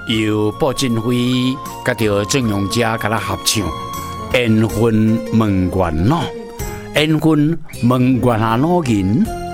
由布振辉甲着郑永嘉甲他合唱《缘分问缘咯》，缘分问缘啊，老人。